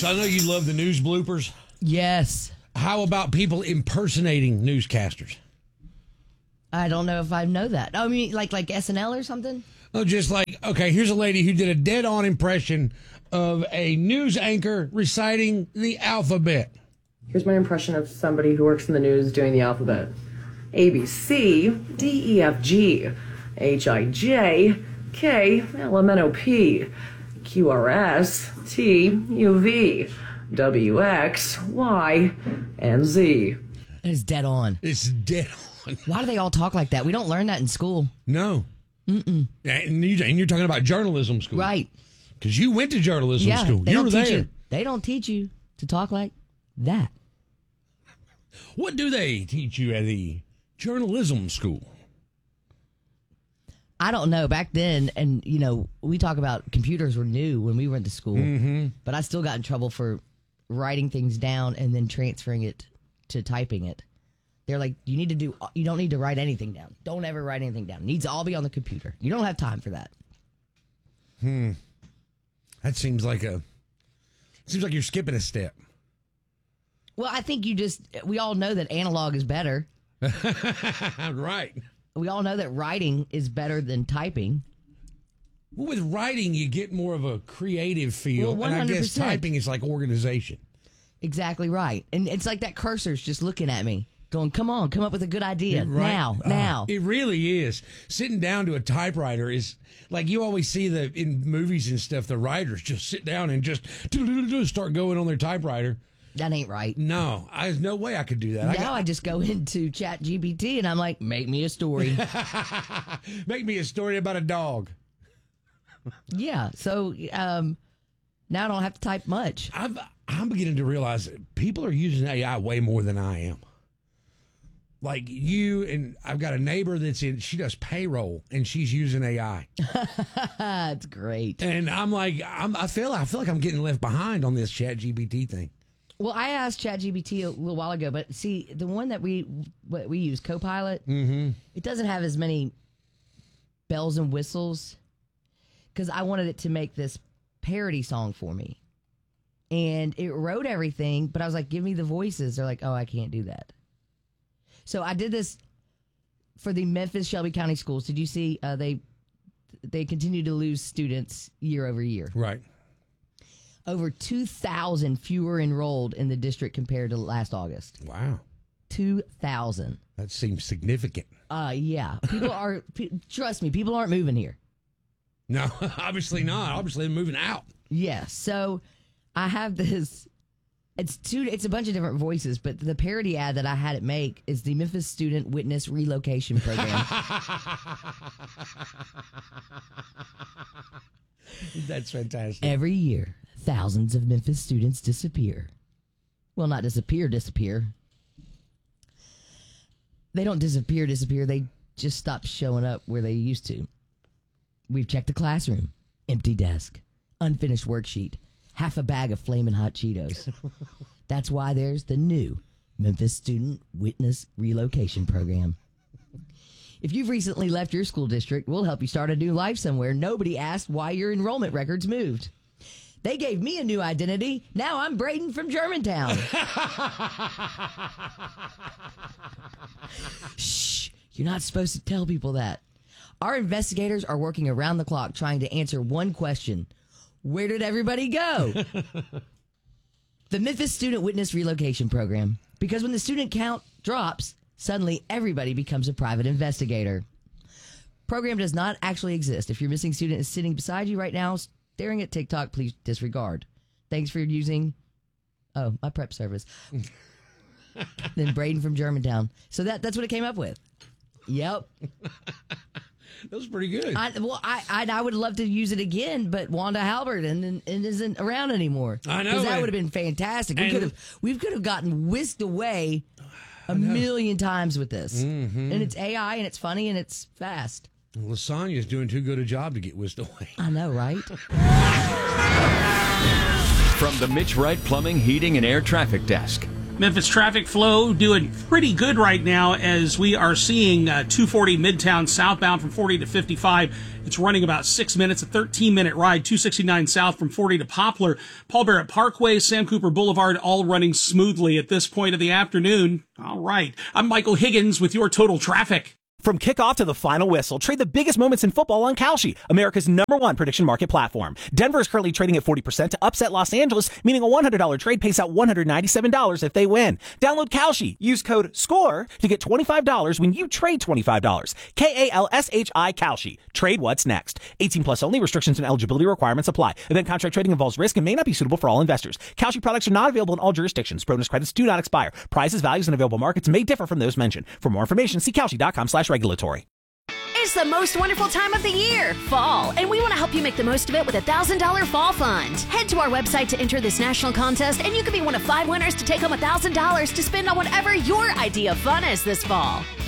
So I know you love the news bloopers. Yes. How about people impersonating newscasters? I don't know if I know that. I mean, like SNL or something? Oh, just like, okay, here's a lady who did a dead-on impression of a news anchor reciting the alphabet. Here's my impression of somebody who works in the news doing the alphabet. A, B, C, D, E, F, G, H, I, J, K, L, M, N, O, P, Q, R, S, T, U, V, W, X, Y, and Z. It's dead on. It's dead on. Why do they all talk like that? We don't learn that in school. No. Mm-mm. And you're talking about journalism school. Right. Because you went to journalism school. You were there. They don't teach you to talk like that. What do they teach you at the journalism school? I don't know. Back then, and, we talk about computers were new when we went to school. Mm-hmm. But I still got in trouble for writing things down and then transferring it to typing it. They're like, you don't need to write anything down. Don't ever write anything down. It needs to all be on the computer. You don't have time for that. That seems like you're skipping a step. Well, I think we all know that analog is better. Right. We all know that writing is better than typing. Well, with writing, you get more of a creative feel. Well, 100%. And I guess typing is like organization. Exactly right. And it's like that cursor's just looking at me, going, come on, come up with a good idea. Right. Now. It really is. Sitting down to a typewriter is like you always see in movies and stuff, the writers just sit down and just start going on their typewriter. That ain't right. No, there's no way I could do that. Now I just go into ChatGPT and I'm like, make me a story. Make me a story about a dog. Yeah. So now I don't have to type much. I'm beginning to realize that people are using AI way more than I am. Like you, and I've got a neighbor she does payroll and she's using AI. That's great. And I'm like, I feel like I'm getting left behind on this ChatGPT thing. Well, I asked ChatGPT a little while ago, but see, the one that we use, Copilot, it doesn't have as many bells and whistles because I wanted it to make this parody song for me. And it wrote everything, but I was like, give me the voices. They're like, oh, I can't do that. So I did this for the Memphis Shelby County schools. Did you see they continue to lose students year over year? Right. Over 2,000 fewer enrolled in the district compared to last August. Wow. 2,000. That seems significant. Yeah. Trust me, people aren't moving here. No, obviously not. Obviously they're moving out. Yeah. So I have this. It's a bunch of different voices, but the parody ad that I had it make is the Memphis Student Witness Relocation Program. That's fantastic. Every year, thousands of Memphis students disappear. Well, not disappear. They don't disappear. They just stop showing up where they used to. We've checked the classroom. Empty desk. Unfinished worksheet. Half a bag of Flamin' Hot Cheetos. That's why there's the new Memphis Student Witness Relocation Program. If you've recently left your school district, we'll help you start a new life somewhere. Nobody asked why your enrollment records moved. They gave me a new identity. Now I'm Braden from Germantown. Shh, you're not supposed to tell people that. Our investigators are working around the clock trying to answer one question. Where did everybody go? The Memphis Student Witness Relocation Program. Because when the student count drops, suddenly everybody becomes a private investigator. Program does not actually exist. If your missing student is sitting beside you right now, staring at TikTok, please disregard. Thanks for using, my prep service. Then Braden from Germantown. So that's what it came up with. Yep. That was pretty good. I would love to use it again, but Wanda Halbert isn't around anymore. I know. Because that would have been fantastic. We could have gotten whisked away a million times with this. Mm-hmm. And it's AI, and it's funny, and it's fast. Lasagna's doing too good a job to get whisked away. I know, right? From the Mitch Wright Plumbing, Heating, and Air Traffic Desk. Memphis traffic flow doing pretty good right now as we are seeing 240 Midtown southbound from 40 to 55. It's running about 6 minutes, a 13-minute ride. 269 south from 40 to Poplar. Paul Barrett Parkway, Sam Cooper Boulevard, all running smoothly at this point of the afternoon. All right. I'm Michael Higgins with your total traffic. From kickoff to the final whistle, trade the biggest moments in football on Kalshi, America's #1 prediction market platform. Denver is currently trading at 40% to upset Los Angeles, meaning a $100 trade pays out $197 if they win. Download Kalshi. Use code SCORE to get $25 when you trade $25. Kalshi Kalshi. Trade what's next. 18 plus only. Restrictions and eligibility requirements apply. Event contract trading involves risk and may not be suitable for all investors. Kalshi products are not available in all jurisdictions. Bonus credits do not expire. Prices, values, and available markets may differ from those mentioned. For more information, see Kalshi.com/regulatory. It's the most wonderful time of the year, fall, and we want to help you make the most of it with a $1,000 fall fund. Head to our website to enter this national contest, and you could be one of 5 winners to take home $1,000 to spend on whatever your idea of fun is this fall.